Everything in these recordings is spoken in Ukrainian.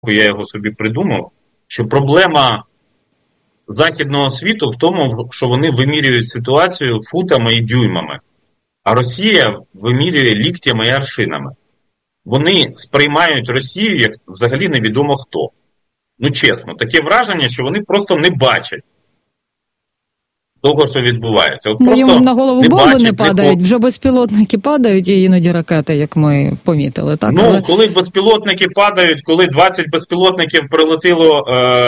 я його собі придумав, що проблема західного світу в тому, що вони вимірюють ситуацію футами і дюймами, а Росія вимірює ліктями і аршинами. Вони сприймають Росію як взагалі невідомо хто. Ну чесно, таке враження, що вони просто не бачать того, що відбувається. От просто їм на голову бомби не падають, вже безпілотники падають і іноді ракети, як ми помітили. Так? Ну, коли безпілотники падають, коли 20 безпілотників прилетіло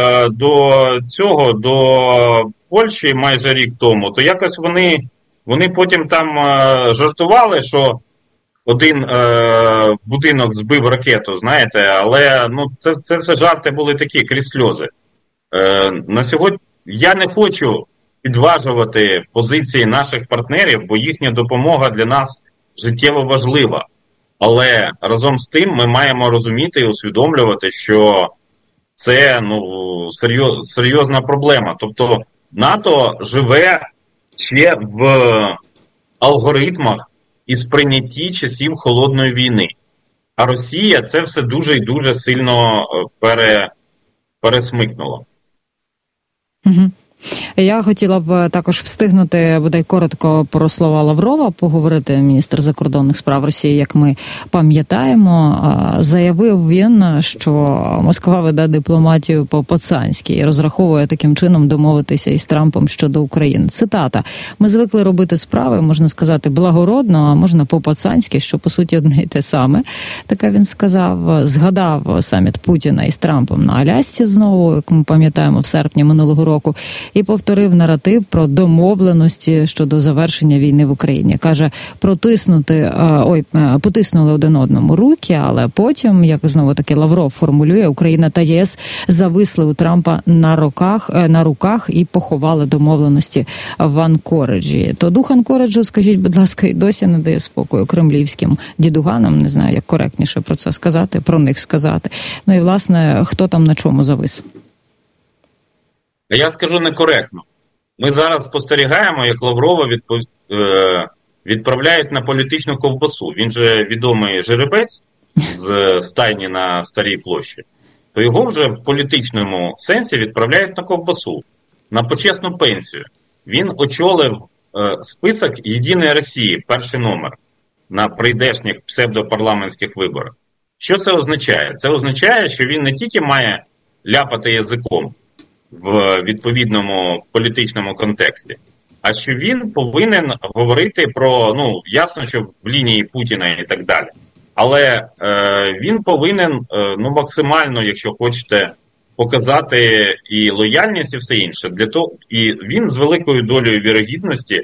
до Польщі майже рік тому, то якось вони потім там жартували, що один будинок збив ракету, знаєте, але ну, це все жарти були такі, крізь сльози. На сьогодні я не хочу підважувати позиції наших партнерів, бо їхня допомога для нас життєво важлива. Але разом з тим ми маємо розуміти і усвідомлювати, що це серйозна проблема. Тобто НАТО живе ще в алгоритмах і сприйнятті часів Холодної війни. А Росія це все дуже і дуже сильно пересмикнула. Угу. Я хотіла б також встигнути, бодай коротко про слова Лаврова поговорити. Міністр закордонних справ Росії, як ми пам'ятаємо, заявив він, що Москва веде дипломатію по-пацанськи і розраховує таким чином домовитися із Трампом щодо України. Цитата. «Ми звикли робити справи, можна сказати, благородно, а можна по-пацанськи, що по суті одне й те саме». Таке він сказав. Згадав саміт Путіна із Трампом на Алясці знову, як ми пам'ятаємо, в серпні минулого року. І повторив наратив про домовленості щодо завершення війни в Україні. Каже, потиснули один одному руки, але потім, як знову-таки Лавров формулює, Україна та ЄС зависли у Трампа на руках і поховали домовленості в Анкориджі. То дух Анкориджу, скажіть, будь ласка, і досі не дає спокою кремлівським дідуганам, не знаю, як коректніше про це сказати, про них сказати. Ну і, власне, хто там на чому завис? Я скажу некоректно. Ми зараз спостерігаємо, як Лаврова відправляють на політичну ковбасу. Він же відомий жеребець з стайні на Старій площі. То його вже в політичному сенсі відправляють на ковбасу, на почесну пенсію. Він очолив список «Єдиної Росії», перший номер, на прийдешніх псевдопарламентських виборах. Що це означає? Це означає, що він не тільки має ляпати язиком в відповідному політичному контексті, а що він повинен говорити про, ясно, що в лінії Путіна і так далі, але він повинен, максимально, якщо хочете, показати і лояльність, і все інше. І він з великою долею вірогідності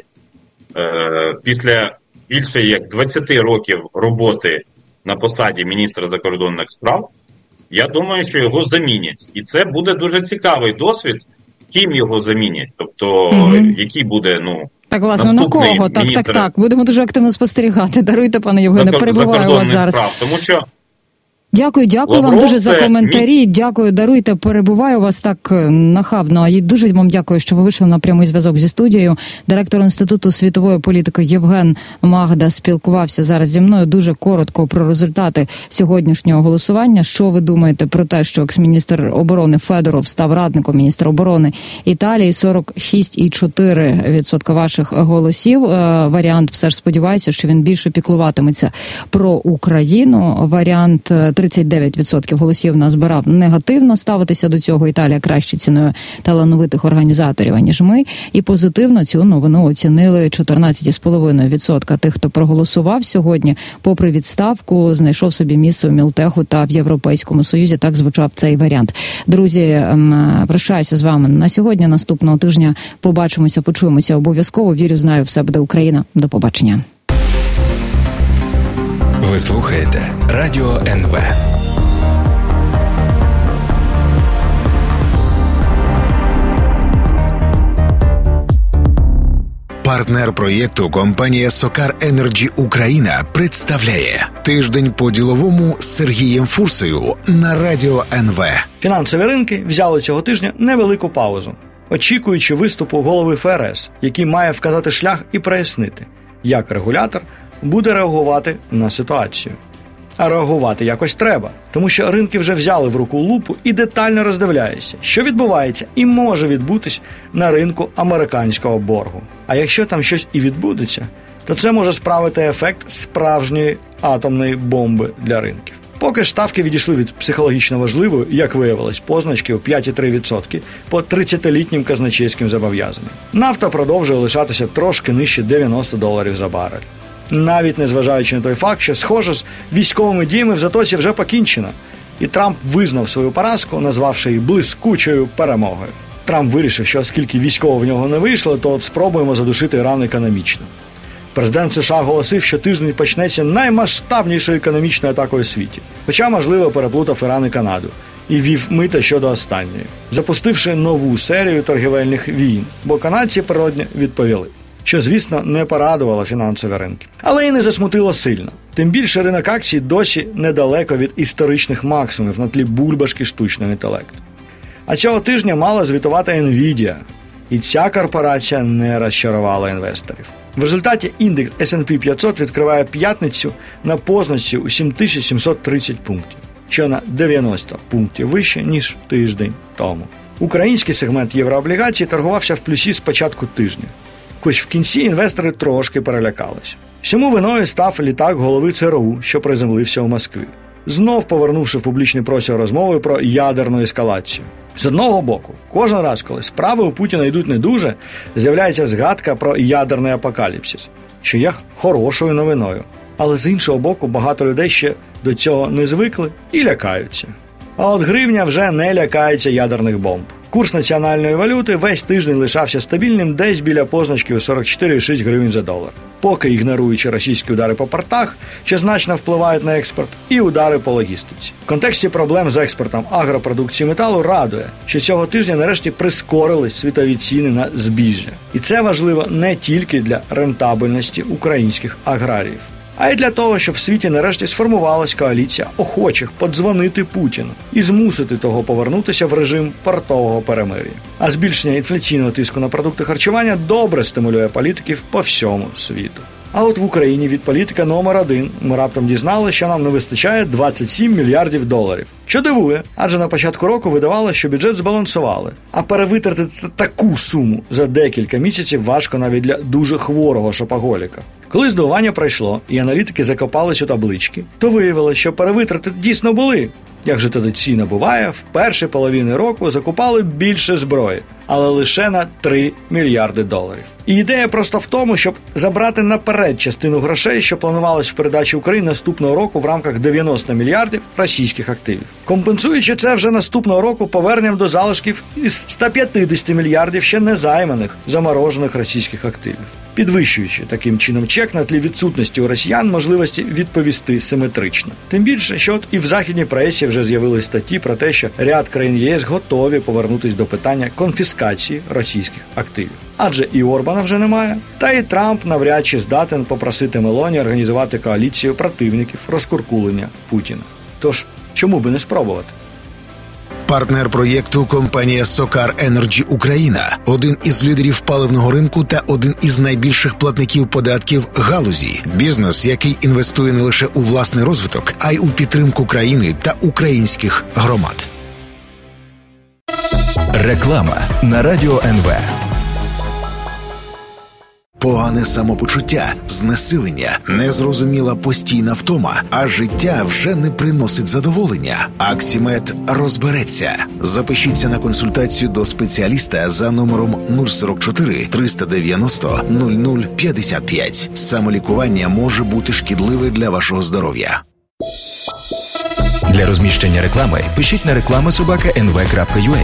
після більше як 20 років роботи на посаді міністра закордонних справ, я думаю, що його замінять. І це буде дуже цікавий досвід, ким його замінять. Тобто, який буде, так, власне, на кого? Так. Будемо дуже активно спостерігати. Даруйте, пане Євгене, перебиваю вас зараз. Справ, тому що Дякую вам дуже за коментарі. Дякую, даруйте, перебуваю вас так нахабно. І дуже вам дякую, що ви вийшли на прямий зв'язок зі студією. Директор Інституту світової політики Євген Магда спілкувався зараз зі мною дуже коротко про результати сьогоднішнього голосування. Що ви думаєте про те, що екс-міністр оборони Федоров став радником міністра оборони Італії? 46,4% ваших голосів. Варіант, все ж сподіваюся, що він більше піклуватиметься про Україну. Варіант 39% голосів назбирав негативно ставитися до цього. Італія краще ціною талановитих організаторів, аніж ми. І позитивно цю новину оцінили 14,5% тих, хто проголосував сьогодні. Попри відставку, знайшов собі місце в Мілтеху та в Європейському Союзі. Так звучав цей варіант. Друзі, прощаюся з вами на сьогодні. Наступного тижня побачимося, почуємося обов'язково. Вірю, знаю, все буде Україна. До побачення. Ви слухаєте Радіо НВ. Партнер проєкту компанія Сокар Енерджі Україна представляє «Тиждень по-діловому» з Сергієм Фурсою на Радіо НВ. Фінансові ринки взяли цього тижня невелику паузу, очікуючи виступу голови ФРС, який має вказати шлях і прояснити, як регулятор буде реагувати на ситуацію. А реагувати якось треба, тому що ринки вже взяли в руку лупу і детально роздивляються, що відбувається і може відбутись на ринку американського боргу. А якщо там щось і відбудеться, то це може справити ефект справжньої атомної бомби для ринків. Поки ж ставки відійшли від психологічно важливої, як виявилось, позначки у 5,3% по 30-літнім казначейським зобов'язанням. Нафта продовжує лишатися трошки нижче $90 за барель. Навіть незважаючи на той факт, що, схоже, з військовими діями в Затоці вже покінчено. І Трамп визнав свою поразку, назвавши її блискучою перемогою. Трамп вирішив, що оскільки військово в нього не вийшло, то от спробуємо задушити Іран економічно. Президент США оголосив, що тиждень почнеться наймасштабнішою економічною атакою у світі. Хоча, можливо, переплутав Іран і Канаду. І ввів мита щодо останньої, запустивши нову серію торгівельних війн, бо канадці природно відповіли. Що, звісно, не порадувало фінансові ринки. Але і не засмутило сильно. Тим більше ринок акцій досі недалеко від історичних максимумів на тлі бульбашки штучного інтелекту. А цього тижня мала звітувати Nvidia. І ця корпорація не розчарувала інвесторів. В результаті індекс S&P 500 відкриває п'ятницю на позначці у 7730 пунктів, що на 90 пунктів вище, ніж тиждень тому. Український сегмент єврооблігацій торгувався в плюсі з початку тижня. Хоч в кінці інвестори трошки перелякались. Всьому виною став літак голови ЦРУ, що приземлився у Москві, знов повернувши в публічний простір розмови про ядерну ескалацію. З одного боку, кожен раз, коли справи у Путіна йдуть не дуже, з'являється згадка про ядерний апокаліпсис, що є хорошою новиною. Але з іншого боку, багато людей ще до цього не звикли і лякаються. А от гривня вже не лякається ядерних бомб. Курс національної валюти весь тиждень лишався стабільним десь біля позначки у 44,6 гривень за долар. Поки ігноруючи російські удари по портах, що значно впливають на експорт, і удари по логістиці. В контексті проблем з експортом агропродукції металу радує, що цього тижня нарешті прискорились світові ціни на збіжжя. І це важливо не тільки для рентабельності українських аграріїв, а й для того, щоб в світі нарешті сформувалась коаліція охочих подзвонити Путіну і змусити того повернутися в режим портового перемир'я. А збільшення інфляційного тиску на продукти харчування добре стимулює політиків по всьому світу. А от в Україні від політика номер 1 ми раптом дізналися, що нам не вистачає 27 мільярдів доларів. Що дивує, адже на початку року видавалося, що бюджет збалансували. А перевитратити таку суму за декілька місяців важко навіть для дуже хворого шопоголіка. Коли здивування пройшло і аналітики закопались у таблички, то виявилося, що перевитрати дійсно були. Як же традиційно буває, в першій половині року закупали більше зброї, але лише на 3 мільярди доларів. І ідея просто в тому, щоб забрати наперед частину грошей, що планувалось в передачі Україні наступного року в рамках 90 мільярдів російських активів. Компенсуючи це вже наступного року поверненням до залишків із 150 мільярдів ще незайманих, заморожених російських активів. Підвищуючи таким чином чек на тлі відсутності у росіян можливості відповісти симетрично. Тим більше, що от і в західній пресі вже з'явились статті про те, що ряд країн ЄС готові повернутись до питання конфіскації російських активів. Адже і Орбана вже немає, та і Трамп навряд чи здатен попросити Мелоні організувати коаліцію противників розкуркулення Путіна. Тож, чому би не спробувати? Партнер проєкту – компанія SOCAR Energy Україна, один із лідерів паливного ринку та один із найбільших платників податків галузі. Бізнес, який інвестує не лише у власний розвиток, а й у підтримку країни та українських громад. Реклама на Радіо НВ. Погане самопочуття, знесилення, незрозуміла постійна втома, а життя вже не приносить задоволення. Аксімед розбереться. Запишіться на консультацію до спеціаліста за номером 044 390 0055. Самолікування може бути шкідливе для вашого здоров'я. Для розміщення реклами пишіть на reklama@nv.ua.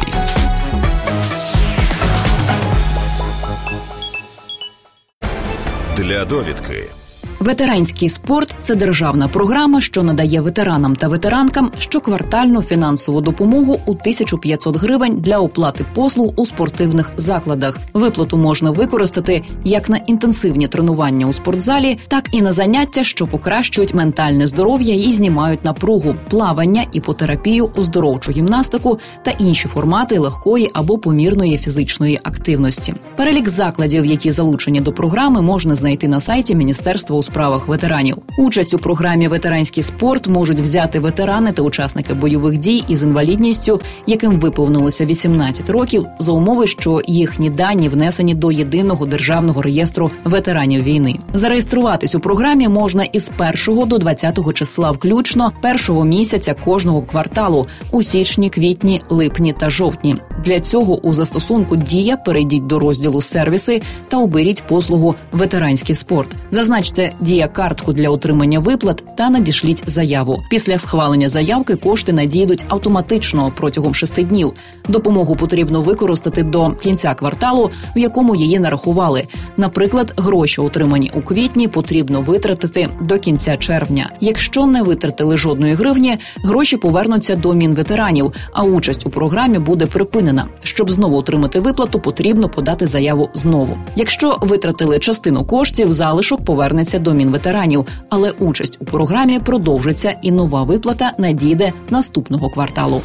Для довідки. Ветеранський спорт – це державна програма, що надає ветеранам та ветеранкам щоквартальну фінансову допомогу у 1500 гривень для оплати послуг у спортивних закладах. Виплату можна використати як на інтенсивні тренування у спортзалі, так і на заняття, що покращують ментальне здоров'я і знімають напругу, плавання, іпотерапію, оздоровчу гімнастику та інші формати легкої або помірної фізичної активності. Перелік закладів, які залучені до програми, можна знайти на сайті Міністерства у справах справах ветеранів. Участь у програмі «Ветеранський спорт» можуть взяти ветерани та учасники бойових дій із інвалідністю, яким виповнилося 18 років, за умови, що їхні дані внесені до єдиного державного реєстру ветеранів війни. Зареєструватись у програмі можна із 1 до 20 числа включно першого місяця кожного кварталу у січні, квітні, липні та жовтні. Для цього у застосунку «Дія» перейдіть до розділу «Сервіси» та оберіть послугу «Ветеранський спорт». Зазначте «Дія-картку» для отримання виплат та надішліть заяву. Після схвалення заявки кошти надійдуть автоматично протягом 6 днів. Допомогу потрібно використати до кінця кварталу, в якому її нарахували. Наприклад, гроші, отримані у квітні, потрібно витратити до кінця червня. Якщо не витратили жодної гривні, гроші повернуться до Мінветеранів, а участь у програмі буде припинена. Щоб знову отримати виплату, потрібно подати заяву знову. Якщо витратили частину коштів, залишок повернеться до Мінветеранів, але участь у програмі продовжиться і нова виплата надійде наступного кварталу.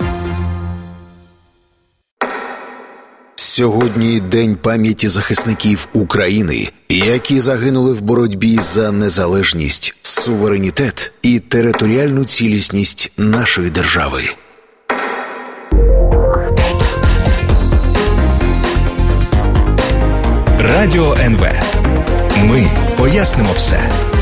Сьогодні День пам'яті захисників України, які загинули в боротьбі за незалежність, суверенітет і територіальну цілісність нашої держави. Радіо НВ. Ми пояснимо все.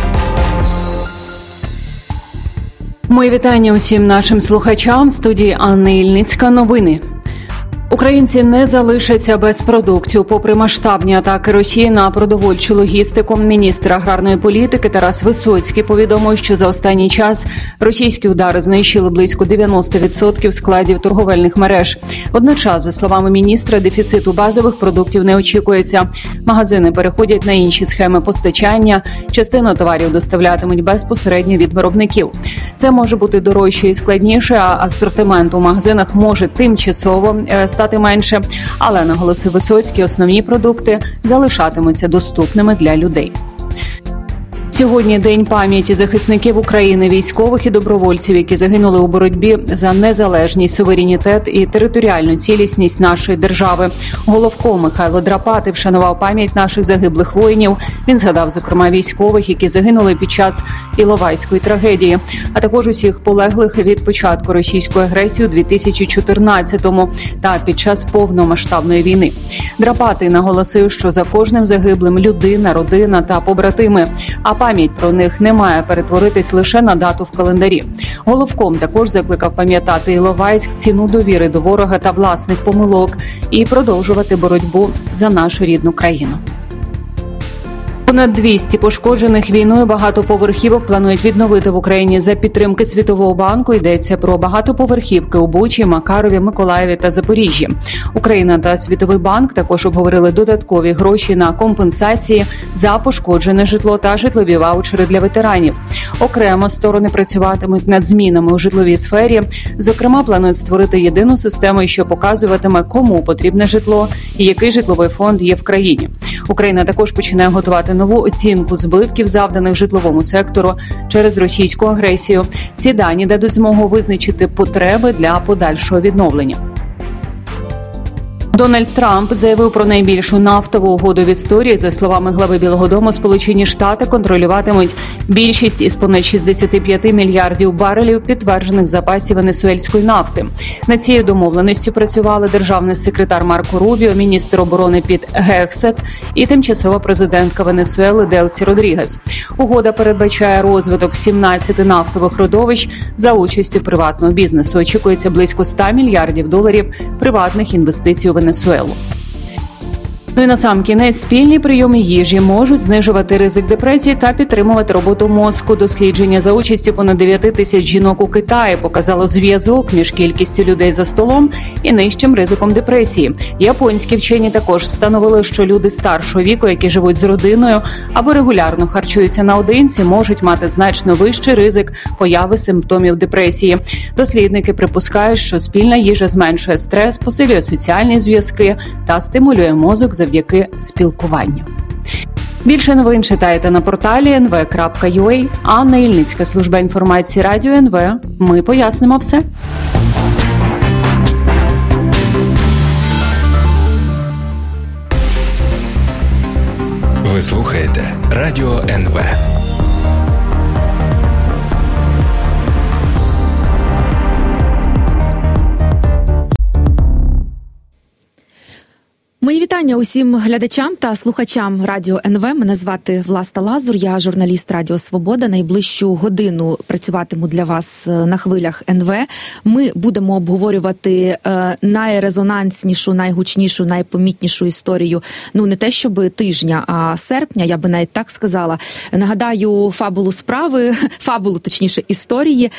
Мої вітання усім нашим слухачам. В студії Анна Ільницька. Новини. Українці не залишаться без продуктів. Попри масштабні атаки Росії на продовольчу логістику, міністр аграрної політики Тарас Висоцький повідомив, що за останній час російські удари знищили близько 90% складів торговельних мереж. Водночас, за словами міністра, дефіциту базових продуктів не очікується. Магазини переходять на інші схеми постачання, частину товарів доставлятимуть безпосередньо від виробників. Це може бути дорожче і складніше, а асортимент у магазинах може тимчасово стати менше, але, наголосив Висоцький, основні продукти залишатимуться доступними для людей. Сьогодні День пам'яті захисників України, військових і добровольців, які загинули у боротьбі за незалежність, суверенітет і територіальну цілісність нашої держави. Головком Михайло Драпати вшанував пам'ять наших загиблих воїнів. Він згадав, зокрема, військових, які загинули під час Іловайської трагедії, а також усіх полеглих від початку російської агресії у 2014-му та під час повномасштабної війни. Драпати наголосив, що за кожним загиблим людина, родина та побратими, а пам'ять про них не має перетворитись лише на дату в календарі. Головком також закликав пам'ятати Іловайськ, ціну довіри до ворога та власних помилок і продовжувати боротьбу за нашу рідну країну. Понад 200 пошкоджених війною багатоповерхівок планують відновити в Україні за підтримки Світового банку. Йдеться про багатоповерхівки у Бучі, Макарові, Миколаєві та Запоріжжі. Україна та Світовий банк також обговорили додаткові гроші на компенсації за пошкоджене житло та житлові ваучери для ветеранів. Окремо сторони працюватимуть над змінами у житловій сфері. Зокрема, планують створити єдину систему, що показуватиме, кому потрібне житло і який житловий фонд є в країні. Україна також починає готувати нову оцінку збитків, завданих житловому сектору через російську агресію. Ці дані дадуть змогу визначити потреби для подальшого відновлення. Дональд Трамп заявив про найбільшу нафтову угоду в історії. За словами глави Білого дому, Сполучені Штати контролюватимуть більшість із понад 65 мільярдів барелів підтверджених запасів венесуельської нафти. Над цією домовленістю працювали державний секретар Марко Рубіо, міністр оборони Піт Гексет і тимчасова президентка Венесуели Делсі Родрігес. Угода передбачає розвиток 17 нафтових родовищ за участю приватного бізнесу. Очікується близько 100 мільярдів доларів приватних інвестицій у Венесуелу. Ну і насамкінець, спільні прийоми їжі можуть знижувати ризик депресії та підтримувати роботу мозку. Дослідження за участю понад 9 тисяч жінок у Китаї показало зв'язок між кількістю людей за столом і нижчим ризиком депресії. Японські вчені також встановили, що люди старшого віку, які живуть з родиною або регулярно харчуються наодинці, можуть мати значно вищий ризик появи симптомів депресії. Дослідники припускають, що спільна їжа зменшує стрес, посилює соціальні зв'язки та стимулює мозок завдяки спілкуванню. Більше новин читайте на порталі nv.ua. Анна Ільницька, служба інформації Радіо НВ. Ми пояснимо все. Ви слухаєте Радіо НВ. вітання усім глядачам та слухачам Радіо НВ. Мене звати Власта Лазур, я журналіст Радіо Свобода. Найближчу годину працюватиму для вас на хвилях НВ. Ми будемо обговорювати найрезонанснішу, найгучнішу, найпомітнішу історію, не те щоб тижня, а серпня, я би навіть так сказала. Нагадаю фабулу, точніше, історії.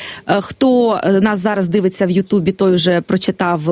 Хто нас зараз дивиться в Ютубі, той вже прочитав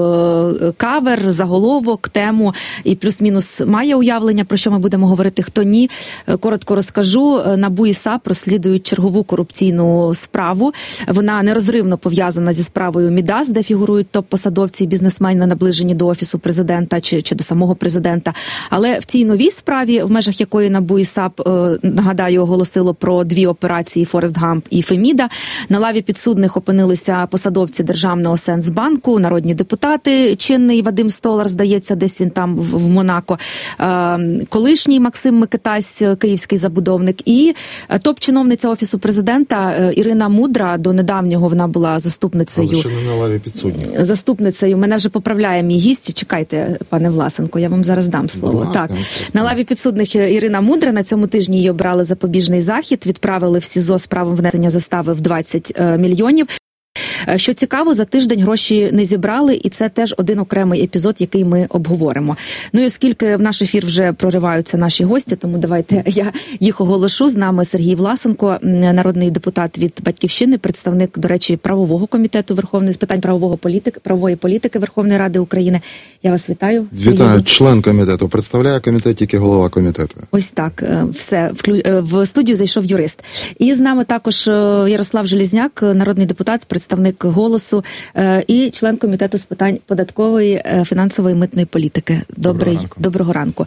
кавер, заголовок, тему і плюс-мінус має уявлення, про що ми будемо говорити, хто ні. Коротко розкажу. НАБУ і САП розслідують чергову корупційну справу. Вона нерозривно пов'язана зі справою Мідас, де фігурують топ-посадовці і бізнесмени, наближені до Офісу Президента чи до самого Президента. Але в цій новій справі, в межах якої НАБУ і САП, нагадаю, оголосило про 2 операції «Форест Гамп» і «Феміда», на лаві підсудних опинилися посадовці Державного Сенсбанку, народні депутати, чинний Вадим Столар, здається, десь він там в Монако, колишній Максим Микитась, київський забудовник, і топ-чиновниця Офісу Президента Ірина Мудра, до недавнього вона була заступницею. Але ще не на лаві підсудних. Заступницею, мене вже поправляє мій гість, чекайте, пане Власенко, я вам зараз дам слово. Так, на лаві підсудних Ірина Мудра, на цьому тижні її обрали запобіжний захід, відправили в СІЗО з правом внесення застави в 20 мільйонів. Що цікаво, за тиждень гроші не зібрали, і це теж один окремий епізод, який ми обговоримо. І оскільки в наш ефір вже прориваються наші гості, тому давайте я їх оголошу. З нами Сергій Власенко, народний депутат від «Батьківщини», представник, до речі, правового комітету з питань правової політики Верховної Ради України. Я вас вітаю. Вітаю, член комітету. Представляє комітет тільки голова комітету. Ось так, все. В студію зайшов юрист. І з нами також Ярослав Желізняк, народний депутат, представник «Голосу» і член комітету з питань податкової, фінансової, митної політики. Доброго ранку.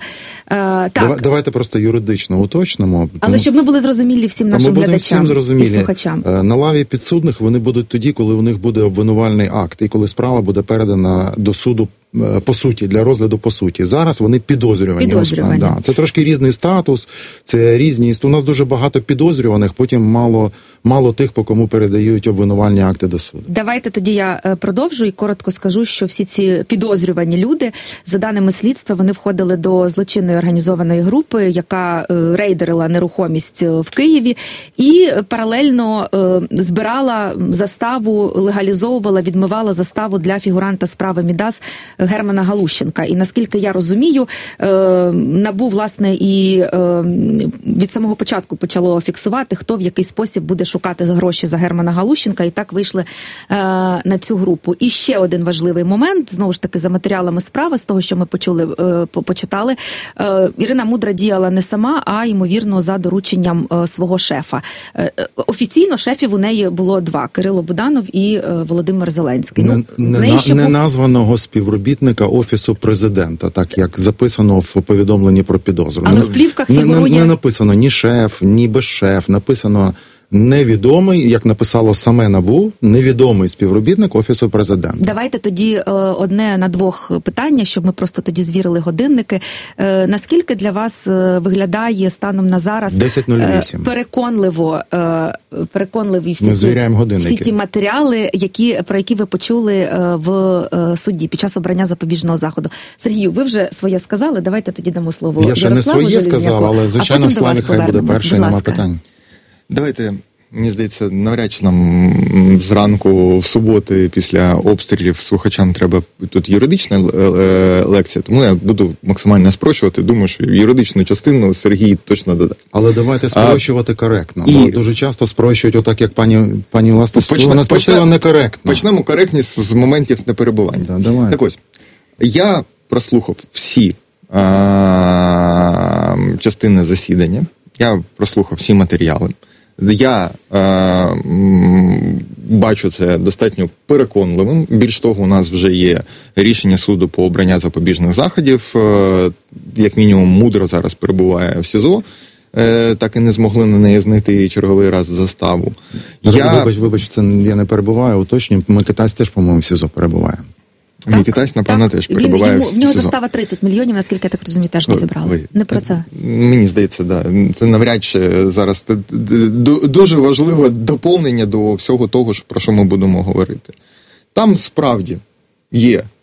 Так. Давайте просто юридично уточнимо. Але щоб ми були зрозумілі всім нашим глядачам і слухачам. На лаві підсудних вони будуть тоді, коли у них буде обвинувальний акт і коли справа буде передана до суду по суті, для розгляду по суті. Зараз вони підозрювані. Да. Це трошки різний статус, це різні. У нас дуже багато підозрюваних, потім мало тих, по кому передають обвинувальні акти до суду. Давайте тоді я продовжу і коротко скажу, що всі ці підозрювані люди, за даними слідства, вони входили до злочинної організованої групи, яка рейдерила нерухомість в Києві і паралельно збирала заставу, легалізовувала, відмивала заставу для фігуранта справи Мідас Германа Галущенка. І наскільки я розумію, НАБУ, власне, і від самого початку почало фіксувати, хто в який спосіб буде шукати гроші за Германа Галущенка, і так вийшли на цю групу. І ще один важливий момент, знову ж таки, за матеріалами справи, з того, що ми почитали, Ірина Мудра діяла не сама, а, ймовірно, за дорученням свого шефа. Офіційно шефів у неї було 2 – Кирило Буданов і Володимир Зеленський. Неназваного співробітника Офісу Президента, так як записано в повідомленні про підозру. Але в плівках фігурує... Не написано ні шеф, ні безшеф, написано невідомий, як написало саме НАБУ, невідомий співробітник Офісу Президента. Давайте тоді одне на 2 питання, щоб ми просто тоді звірили годинники. Наскільки для вас виглядає станом на зараз 10:08 переконливі всі ті матеріали, про які ви почули в суді під час обрання запобіжного заходу? Сергію, ви вже своє сказали, давайте тоді дамо слово Я ще Ярославу не своє Желізняку, сказав, але, звичайно, Славі хай буде перший, нема питань. Давайте, мені здається, навряд чи нам зранку в суботу після обстрілів слухачам треба тут юридична лекція, тому я буду максимально спрощувати. Думаю, що юридичну частину Сергій точно додасть. Але давайте спрощувати коректно, бо дуже часто спрощують отак, як пані Власна вона спрощила некоректно. Почнемо коректність з моментів неперебування. Так ось, я прослухав всі частини засідання, я прослухав всі матеріали. Я бачу це достатньо переконливим. Більш того, у нас вже є рішення суду по обрання запобіжних заходів. Як мінімум, Мудра зараз перебуває в СІЗО. Так і не змогли на неї знайти черговий раз заставу. Вибач, це я не перебуваю, уточнюю. Микитась теж, по-моєму, в СІЗО перебуває. Микитась, напевно, теж перебуває в СІЗО. В нього застава 30 мільйонів, наскільки я так розумію, теж не зібрали. Не про це. Мені здається, да. Це навряд чи зараз дуже важливе доповнення до всього того, про що ми будемо говорити. Там справді є